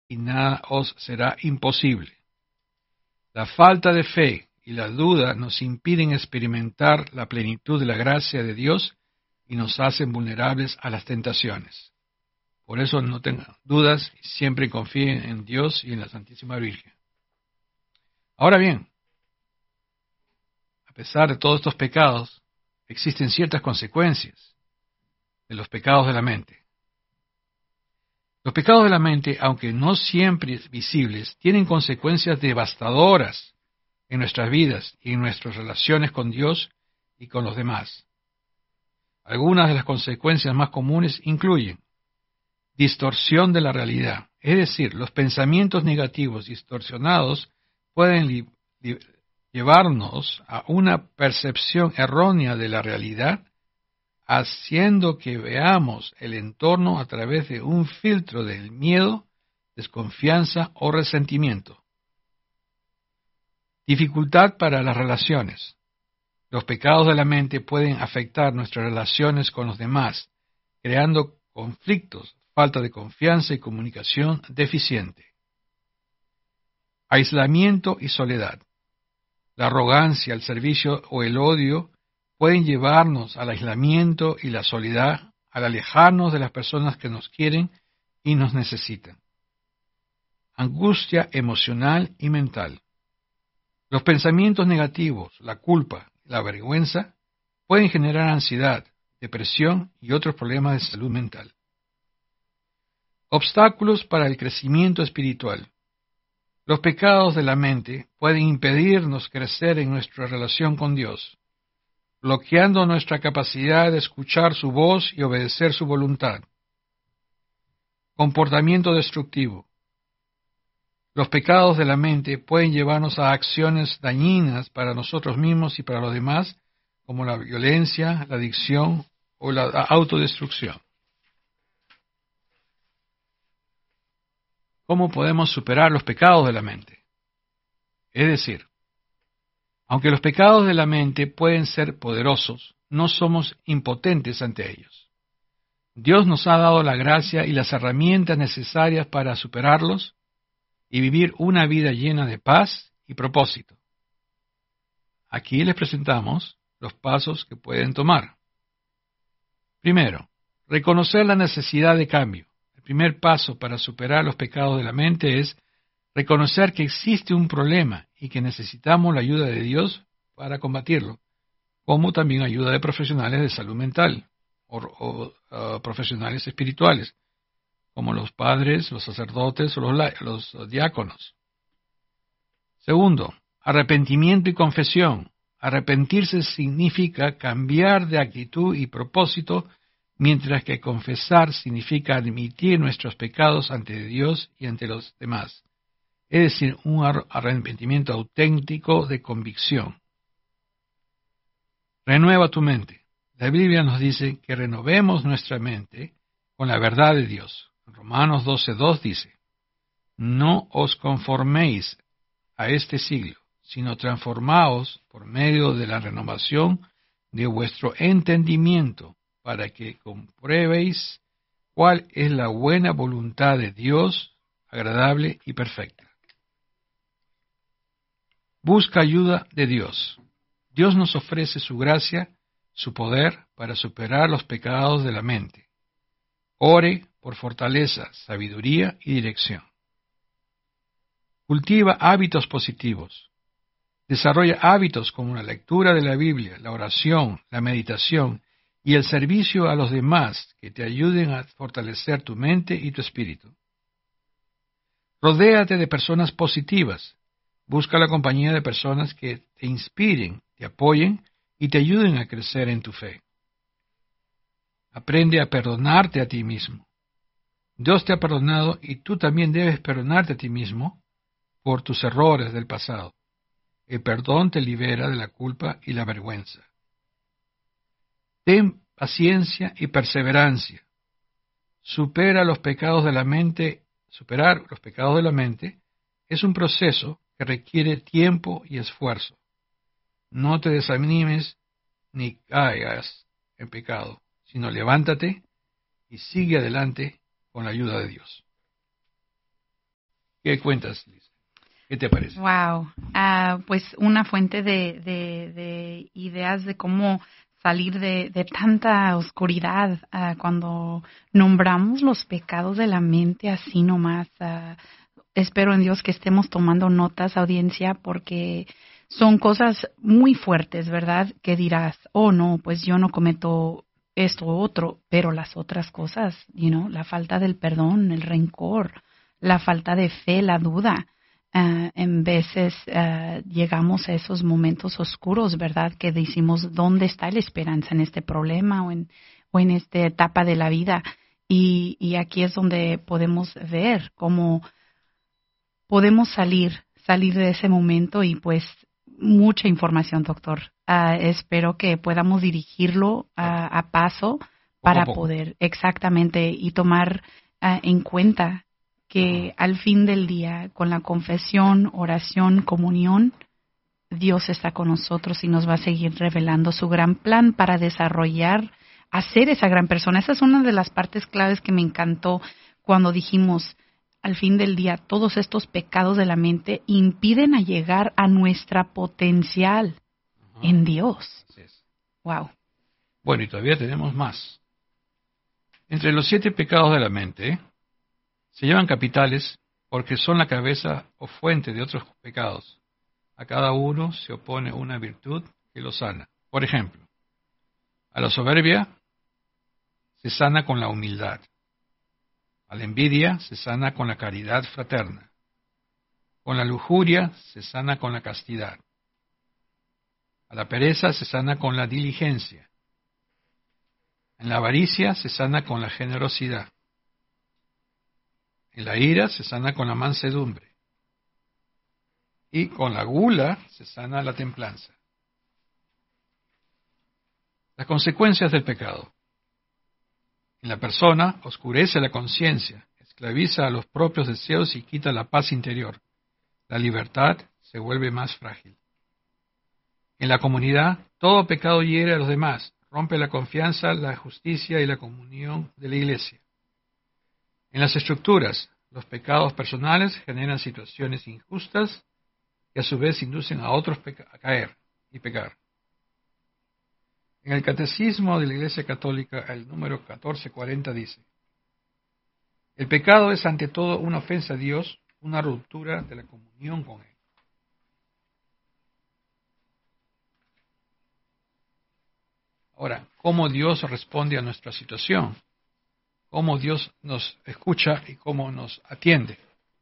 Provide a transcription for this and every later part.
y nada os será imposible. La falta de fe y la duda nos impiden experimentar la plenitud de la gracia de Dios y nos hacen vulnerables a las tentaciones. Por eso no tengan dudas y siempre confíen en Dios y en la Santísima Virgen. Ahora bien, a pesar de todos estos pecados, existen ciertas consecuencias de los pecados de la mente. Los pecados de la mente, aunque no siempre visibles, tienen consecuencias devastadoras en nuestras vidas y en nuestras relaciones con Dios y con los demás. Algunas de las consecuencias más comunes incluyen distorsión de la realidad, es decir, los pensamientos negativos distorsionados pueden llevarnos a una percepción errónea de la realidad, haciendo que veamos el entorno a través de un filtro del miedo, desconfianza o resentimiento. Dificultad para las relaciones. Los pecados de la mente pueden afectar nuestras relaciones con los demás, creando conflictos, falta de confianza y comunicación deficiente. Aislamiento y soledad. La arrogancia, el servicio o el odio pueden llevarnos al aislamiento y la soledad, al alejarnos de las personas que nos quieren y nos necesitan. Angustia emocional y mental. Los pensamientos negativos, la culpa y la vergüenza pueden generar ansiedad, depresión y otros problemas de salud mental. Obstáculos para el crecimiento espiritual. Los pecados de la mente pueden impedirnos crecer en nuestra relación con Dios, bloqueando nuestra capacidad de escuchar su voz y obedecer su voluntad. Comportamiento destructivo. Los pecados de la mente pueden llevarnos a acciones dañinas para nosotros mismos y para los demás, como la violencia, la adicción o la autodestrucción. ¿Cómo podemos superar los pecados de la mente? Es decir, aunque los pecados de la mente pueden ser poderosos, no somos impotentes ante ellos. Dios nos ha dado la gracia y las herramientas necesarias para superarlos y vivir una vida llena de paz y propósito. Aquí les presentamos los pasos que pueden tomar. Primero, reconocer la necesidad de cambio. El primer paso para superar los pecados de la mente es reconocer que existe un problema y que necesitamos la ayuda de Dios para combatirlo, como también ayuda de profesionales de salud mental o profesionales espirituales, como los padres, los sacerdotes o los diáconos. Segundo, arrepentimiento y confesión. Arrepentirse significa cambiar de actitud y propósito, mientras que confesar significa admitir nuestros pecados ante Dios y ante los demás. Es decir, un arrepentimiento auténtico de convicción. Renueva tu mente. La Biblia nos dice que renovemos nuestra mente con la verdad de Dios. Romanos 12:2 dice, no os conforméis a este siglo, sino transformaos por medio de la renovación de vuestro entendimiento, para que compruebéis cuál es la buena voluntad de Dios, agradable y perfecta. Busca ayuda de Dios. Dios nos ofrece su gracia, su poder para superar los pecados de la mente. Ore por fortaleza, sabiduría y dirección. Cultiva hábitos positivos. Desarrolla hábitos como la lectura de la Biblia, la oración, la meditación y el servicio a los demás que te ayuden a fortalecer tu mente y tu espíritu. Rodéate de personas positivas. Busca la compañía de personas que te inspiren, te apoyen y te ayuden a crecer en tu fe. Aprende a perdonarte a ti mismo. Dios te ha perdonado y tú también debes perdonarte a ti mismo por tus errores del pasado. El perdón te libera de la culpa y la vergüenza. Ten paciencia y perseverancia. Superar los pecados de la mente es un proceso que requiere tiempo y esfuerzo. No te desanimes ni caigas en pecado, sino levántate y sigue adelante con la ayuda de Dios. ¿Qué cuentas, Liz? ¿Qué te parece? Wow, pues una fuente de ideas de cómo salir de tanta oscuridad cuando nombramos los pecados de la mente así nomás. Espero en Dios que estemos tomando notas, audiencia, porque son cosas muy fuertes, ¿verdad? Que dirás, oh no, pues yo no cometo esto u otro, pero las otras cosas, la falta del perdón, el rencor, la falta de fe, la duda. En veces llegamos a esos momentos oscuros, ¿verdad? Que decimos, ¿dónde está la esperanza en este problema o en esta etapa de la vida? Y aquí es donde podemos ver cómo podemos salir de ese momento y pues mucha información, doctor. Espero que podamos dirigirlo a paso para poder exactamente y tomar en cuenta que al fin del día, con la confesión, oración, comunión, Dios está con nosotros y nos va a seguir revelando su gran plan para desarrollar, hacer esa gran persona. Esa es una de las partes claves que me encantó cuando dijimos, al fin del día, todos estos pecados de la mente impiden a llegar a nuestra potencial en Dios. Así es. Wow. Bueno, y todavía tenemos más. Entre los 7 pecados de la mente, se llaman capitales porque son la cabeza o fuente de otros pecados. A cada uno se opone una virtud que lo sana. Por ejemplo, a la soberbia se sana con la humildad. A la envidia se sana con la caridad fraterna. Con la lujuria se sana con la castidad. A la pereza se sana con la diligencia. En la avaricia se sana con la generosidad. En la ira se sana con la mansedumbre. Y con la gula se sana la templanza. Las consecuencias del pecado. En la persona oscurece la conciencia, esclaviza a los propios deseos y quita la paz interior. La libertad se vuelve más frágil. En la comunidad, todo pecado hiere a los demás, rompe la confianza, la justicia y la comunión de la Iglesia. En las estructuras, los pecados personales generan situaciones injustas que a su vez inducen a otros a caer y pecar. En el Catecismo de la Iglesia Católica, el número 1440 dice: el pecado es ante todo una ofensa a Dios, una ruptura de la comunión con Él. Ahora, ¿cómo Dios responde a nuestra situación? ¿Cómo Dios nos escucha y cómo nos atiende?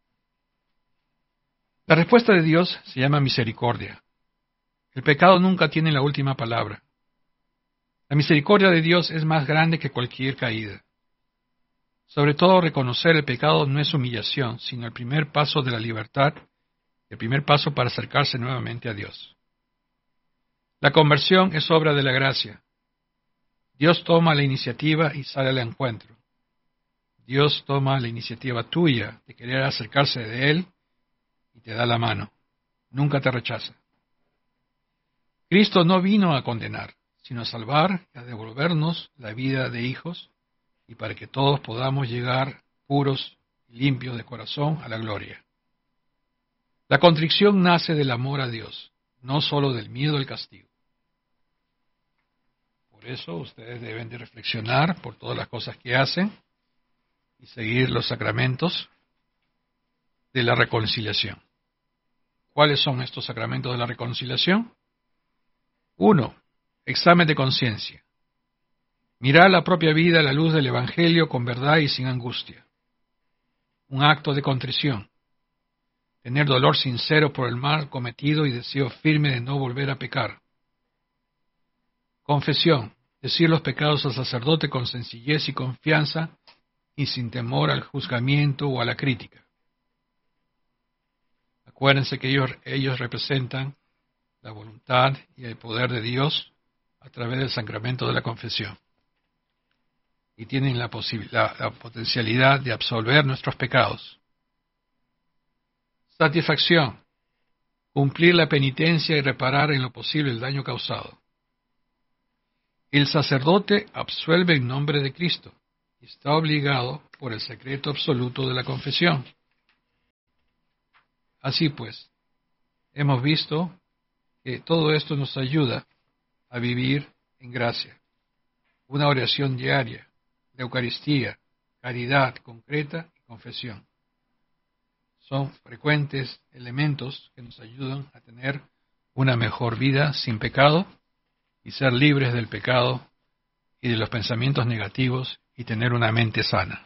La respuesta de Dios se llama misericordia. El pecado nunca tiene la última palabra. La misericordia de Dios es más grande que cualquier caída. Sobre todo, reconocer el pecado no es humillación, sino el primer paso de la libertad, el primer paso para acercarse nuevamente a Dios. La conversión es obra de la gracia. Dios toma la iniciativa y sale al encuentro. Dios toma la iniciativa tuya de querer acercarse de Él y te da la mano. Nunca te rechaza. Cristo no vino a condenar, sino a salvar y a devolvernos la vida de hijos y para que todos podamos llegar puros y limpios de corazón a la gloria. La contrición nace del amor a Dios, no solo del miedo al castigo. Por eso ustedes deben de reflexionar por todas las cosas que hacen y seguir los sacramentos de la reconciliación. ¿Cuáles son estos sacramentos de la reconciliación? 1. Examen de conciencia. Mirar la propia vida a la luz del Evangelio con verdad y sin angustia. Un acto de contrición. Tener dolor sincero por el mal cometido y deseo firme de no volver a pecar. Confesión. Decir los pecados al sacerdote con sencillez y confianza y sin temor al juzgamiento o a la crítica. Acuérdense que ellos representan la voluntad y el poder de Dios a través del sacramento de la confesión. Y tienen la potencialidad de absolver nuestros pecados. Satisfacción. Cumplir la penitencia y reparar en lo posible el daño causado. El sacerdote absuelve en nombre de Cristo y está obligado por el secreto absoluto de la confesión. Así pues, hemos visto que todo esto nos ayuda a vivir en gracia. Una oración diaria, la Eucaristía, caridad concreta y confesión. Son frecuentes elementos que nos ayudan a tener una mejor vida sin pecado y ser libres del pecado y de los pensamientos negativos y tener una mente sana.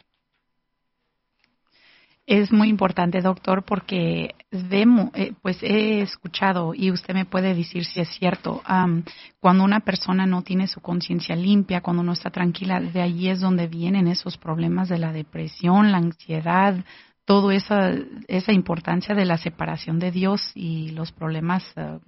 Es muy importante, doctor, porque pues he escuchado, y usted me puede decir si es cierto, cuando una persona no tiene su conciencia limpia, cuando no está tranquila, de allí es donde vienen esos problemas de la depresión, la ansiedad, toda esa importancia de la separación de Dios y los problemas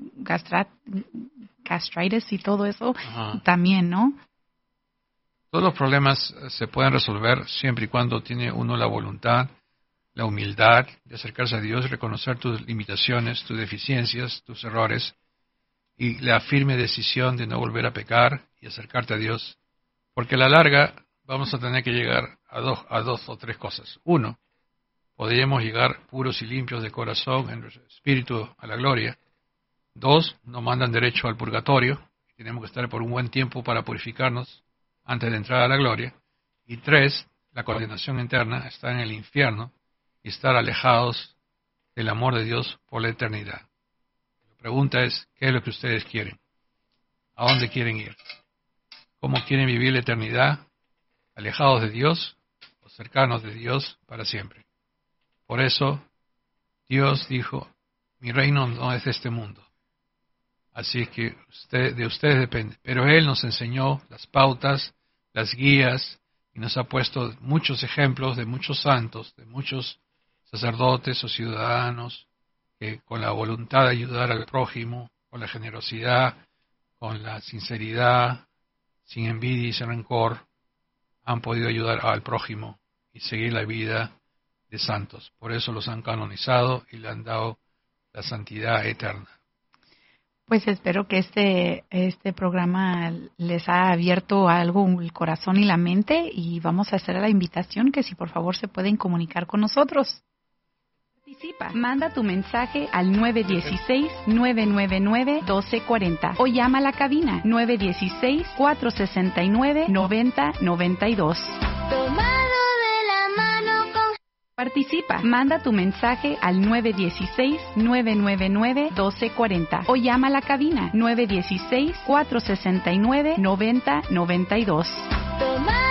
gastritis y todo eso. Ajá. También, ¿no? Todos los problemas se pueden resolver siempre y cuando tiene uno la voluntad, la humildad de acercarse a Dios, reconocer tus limitaciones, tus deficiencias, tus errores, y la firme decisión de no volver a pecar y acercarte a Dios, porque a la larga vamos a tener que llegar a dos o tres cosas. Uno, podríamos llegar puros y limpios de corazón, en nuestro espíritu, a la gloria. Dos, nos mandan derecho al purgatorio, tenemos que estar por un buen tiempo para purificarnos antes de entrar a la gloria. Y tres, la condenación eterna está en el infierno, y estar alejados del amor de Dios por la eternidad. La pregunta es, ¿qué es lo que ustedes quieren? ¿A dónde quieren ir? ¿Cómo quieren vivir la eternidad? ¿Alejados de Dios o cercanos de Dios para siempre? Por eso, Dios dijo, mi reino no es de este mundo. Así que de ustedes depende. Pero Él nos enseñó las pautas, las guías, y nos ha puesto muchos ejemplos de muchos santos, de muchos sacerdotes o ciudadanos que con la voluntad de ayudar al prójimo, con la generosidad, con la sinceridad, sin envidia y sin rencor, han podido ayudar al prójimo y seguir la vida de santos. Por eso los han canonizado y le han dado la santidad eterna. Pues espero que este programa les ha abierto algo el corazón y la mente, y vamos a hacer la invitación que si por favor se pueden comunicar con nosotros. Participa. Manda tu mensaje al 916-999-1240 o llama a la cabina 916-469-9092. Participa. Manda tu mensaje al 916-999-1240 o llama a la cabina 916-469-9092.